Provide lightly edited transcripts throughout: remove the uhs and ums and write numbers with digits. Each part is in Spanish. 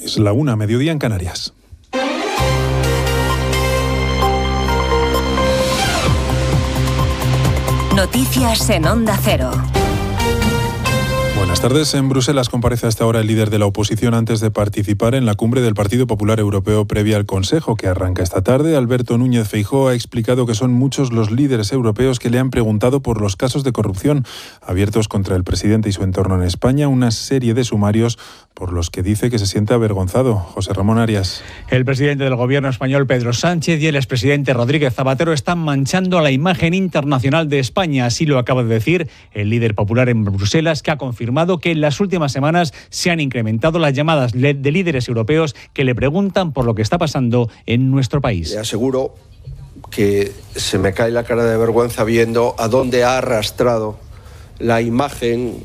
Es la 1, mediodía en Canarias. Noticias en Onda Cero. Buenas tardes. En Bruselas comparece hasta ahora el líder de la oposición antes de participar en la cumbre del Partido Popular Europeo previa al Consejo, que arranca esta tarde. Alberto Núñez Feijóo ha explicado que son muchos los líderes europeos que le han preguntado por los casos de corrupción abiertos contra el presidente y su entorno en España, una serie de sumarios por los que dice que se siente avergonzado. José Ramón Arias. El presidente del gobierno español, Pedro Sánchez, y el expresidente Rodríguez Zapatero están manchando la imagen internacional de España. Así lo acaba de decir el líder popular en Bruselas, que ha confirmado que en las últimas semanas se han incrementado las llamadas de líderes europeos que le preguntan por lo que está pasando en nuestro país. Le aseguro que se me cae la cara de vergüenza viendo a dónde ha arrastrado la imagen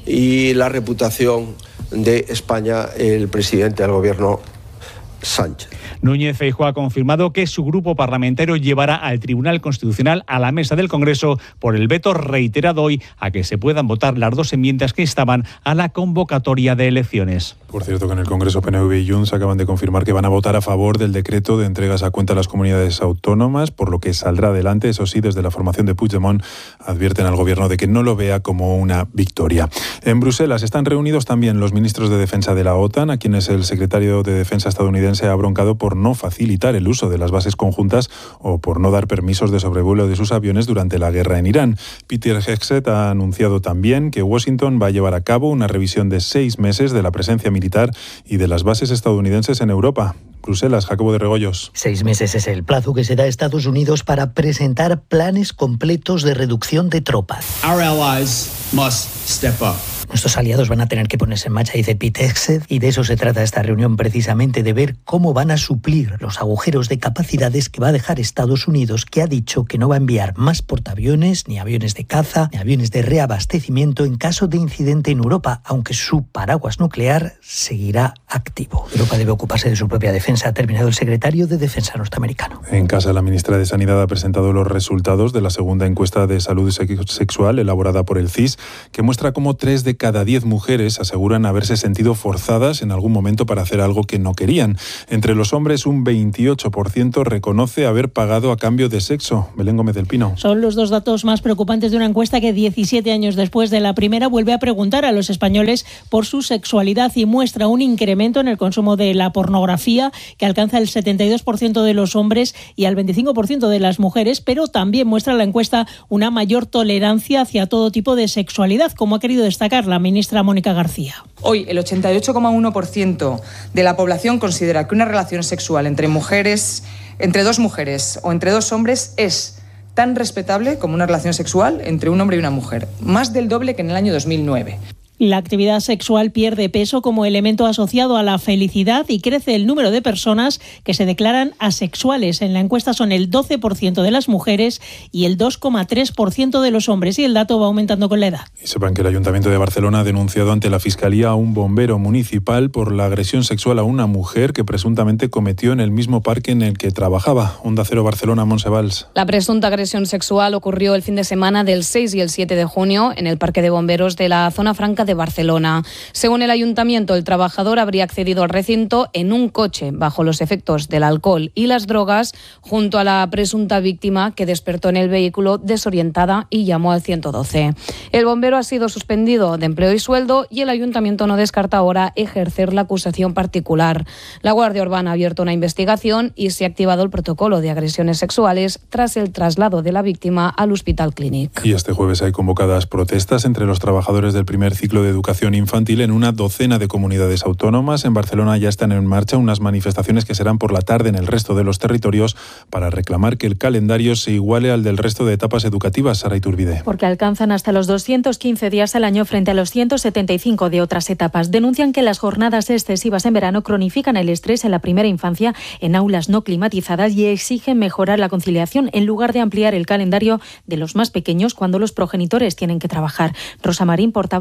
y la reputación de España el presidente del gobierno, Sánchez. Núñez Feijóo ha confirmado que su grupo parlamentario llevará al Tribunal Constitucional a la mesa del Congreso por el veto reiterado hoy a que se puedan votar las dos enmiendas que instaban a la convocatoria de elecciones. Por cierto, que en el Congreso PNV y Junts acaban de confirmar que van a votar a favor del decreto de entregas a cuenta a las comunidades autónomas, por lo que saldrá adelante. Eso sí, desde la formación de Puigdemont advierten al gobierno de que no lo vea como una victoria. En Bruselas están reunidos también los ministros de Defensa de la OTAN, a quienes el secretario de Defensa estadounidense ha broncado por no facilitar el uso de las bases conjuntas o por no dar permisos de sobrevuelo de sus aviones durante la guerra en Irán. Peter Hegseth ha anunciado también que Washington va a llevar a cabo una revisión de 6 meses de la presencia militar y de las bases estadounidenses en Europa. Bruselas, Jacobo de Regoyos. 6 meses es el plazo que se da a Estados Unidos para presentar planes completos de reducción de tropas. Our allies must step up. Nuestros aliados van a tener que ponerse en marcha, dice Pete Hegseth, y de eso se trata esta reunión, precisamente de ver cómo van a suplir los agujeros de capacidades que va a dejar Estados Unidos, que ha dicho que no va a enviar más portaaviones, ni aviones de caza, ni aviones de reabastecimiento en caso de incidente en Europa, aunque su paraguas nuclear seguirá activo. Europa debe ocuparse de su propia defensa, ha terminado el secretario de Defensa norteamericano. En casa, la ministra de Sanidad ha presentado los resultados de la segunda encuesta de salud sexual elaborada por el CIS, que muestra cómo 3 de cada 10 mujeres aseguran haberse sentido forzadas en algún momento para hacer algo que no querían. Entre los hombres, un 28% reconoce haber pagado a cambio de sexo. Belén Gómez del Pino. Son los dos datos más preocupantes de una encuesta que 17 años después de la primera vuelve a preguntar a los españoles por su sexualidad y muestra un incremento en el consumo de la pornografía que alcanza el 72% de los hombres y al 25% de las mujeres, pero también muestra la encuesta una mayor tolerancia hacia todo tipo de sexualidad, como ha querido destacar la ministra Mónica García. Hoy el 88,1% de la población considera que una relación sexual entre dos mujeres o entre dos hombres es tan respetable como una relación sexual entre un hombre y una mujer, más del doble que en el año 2009. La actividad sexual pierde peso como elemento asociado a la felicidad y crece el número de personas que se declaran asexuales. En la encuesta son el 12% de las mujeres y el 2,3% de los hombres, y el dato va aumentando con la edad. Y sepan que el Ayuntamiento de Barcelona ha denunciado ante la Fiscalía a un bombero municipal por la agresión sexual a una mujer que presuntamente cometió en el mismo parque en el que trabajaba. Onda Cero Barcelona, Montse Valls. La presunta agresión sexual ocurrió el fin de semana del 6 y el 7 de junio en el Parque de Bomberos de la zona franca de Barcelona. Según el ayuntamiento, el trabajador habría accedido al recinto en un coche bajo los efectos del alcohol y las drogas, junto a la presunta víctima, que despertó en el vehículo desorientada y llamó al 112. El bombero ha sido suspendido de empleo y sueldo y el ayuntamiento no descarta ahora ejercer la acusación particular. La Guardia Urbana ha abierto una investigación y se ha activado el protocolo de agresiones sexuales tras el traslado de la víctima al Hospital Clínic. Y este jueves hay convocadas protestas entre los trabajadores del primer ciclo de educación infantil en una docena de comunidades autónomas. En Barcelona ya están en marcha unas manifestaciones que serán por la tarde en el resto de los territorios para reclamar que el calendario se iguale al del resto de etapas educativas. Sara Iturbide. Porque alcanzan hasta los 215 días al año frente a los 175 de otras etapas. Denuncian que las jornadas excesivas en verano cronifican el estrés en la primera infancia en aulas no climatizadas y exigen mejorar la conciliación en lugar de ampliar el calendario de los más pequeños cuando los progenitores tienen que trabajar. Rosa Marín, portavoz de la plataforma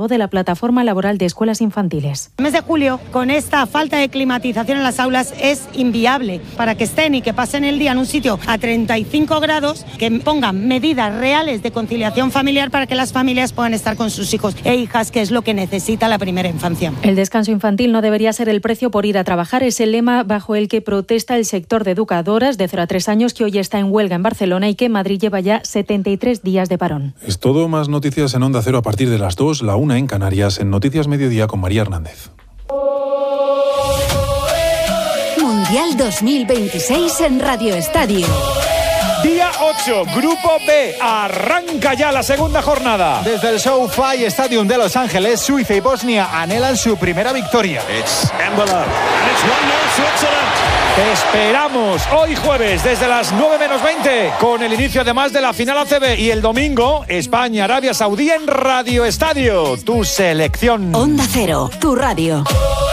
plataforma laboral de escuelas infantiles. El mes de julio, con esta falta de climatización en las aulas, es inviable. Para que estén y que pasen el día en un sitio a 35 grados, que pongan medidas reales de conciliación familiar para que las familias puedan estar con sus hijos e hijas, que es lo que necesita la primera infancia. El descanso infantil no debería ser el precio por ir a trabajar. Es el lema bajo el que protesta el sector de educadoras de 0 a 3 años, que hoy está en huelga en Barcelona y que Madrid lleva ya 73 días de parón. Es todo. Más noticias en Onda Cero a partir de las 2, la 1 en Canarias, en Noticias Mediodía con María Hernández. Mundial 2026 en Radio Estadio. Día 8, Grupo B, arranca ya la segunda jornada. Desde el SoFi Stadium de Los Ángeles, Suiza y Bosnia anhelan su primera victoria. Te esperamos hoy jueves desde las 9:20 con el inicio además de la final ACB y el domingo España-Arabia Saudí en Radio Estadio, tu selección. Onda Cero, tu radio.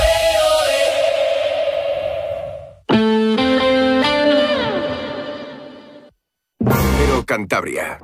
Cantabria.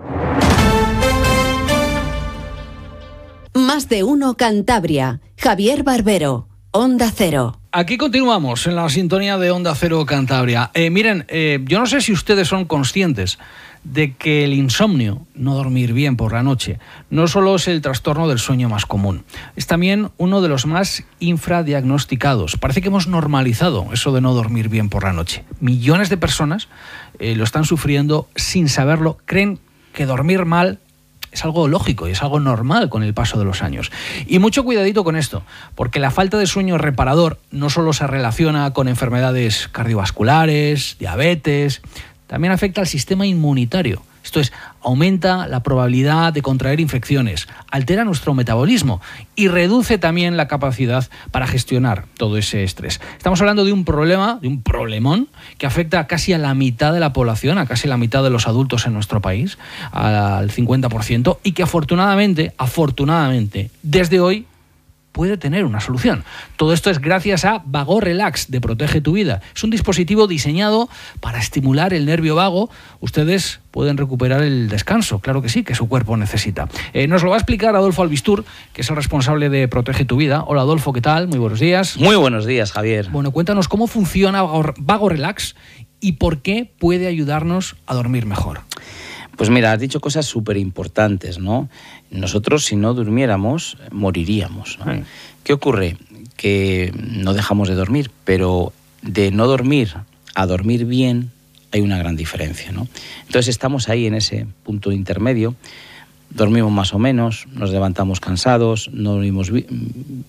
Más de uno Cantabria. Javier Barbero, Onda Cero. Aquí continuamos en la sintonía de Onda Cero Cantabria. Miren, yo no sé si ustedes son conscientes de que el insomnio, no dormir bien por la noche, no solo es el trastorno del sueño más común, es también uno de los más infradiagnosticados. Parece que hemos normalizado eso de no dormir bien por la noche. Millones de personas lo están sufriendo sin saberlo, creen que dormir mal es algo lógico y es algo normal con el paso de los años. Y mucho cuidadito con esto, porque la falta de sueño reparador no solo se relaciona con enfermedades cardiovasculares, diabetes, también afecta al sistema inmunitario. Esto es, aumenta la probabilidad de contraer infecciones, altera nuestro metabolismo y reduce también la capacidad para gestionar todo ese estrés. Estamos hablando de un problema, de un problemón, que afecta casi a la mitad de la población, a casi la mitad de los adultos en nuestro país, al 50%, y que afortunadamente, desde hoy, puede tener una solución. Todo esto es gracias a Vago Relax de Protege tu Vida. Es un dispositivo diseñado para estimular el nervio vago. Ustedes pueden recuperar el descanso, claro que sí, que su cuerpo necesita. Nos lo va a explicar Adolfo Albistur, que es el responsable de Protege tu Vida. Hola Adolfo, ¿qué tal? Muy buenos días. Muy buenos días, Javier. Bueno, cuéntanos cómo funciona Vago Relax y por qué puede ayudarnos a dormir mejor. Pues mira, has dicho cosas súper importantes, ¿no? Nosotros, si no durmiéramos, moriríamos, ¿no? ¿Qué ocurre? Que no dejamos de dormir, pero de no dormir a dormir bien hay una gran diferencia, ¿no? Entonces estamos ahí en ese punto intermedio, dormimos más o menos, nos levantamos cansados, no dormimos